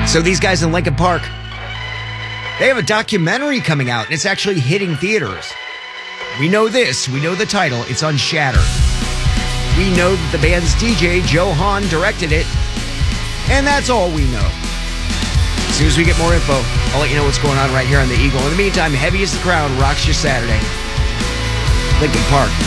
So these guys in Linkin Park, they have a documentary coming out, and it's actually hitting theaters. We know this. We know the title. It's Unshattered. We know that the band's DJ, Joe Hahn, directed it, and that's all we know. As soon as we get more info, I'll let you know what's going on right here on The Eagle. In the meantime, Heavy is the Crown rocks your Saturday. Linkin Park.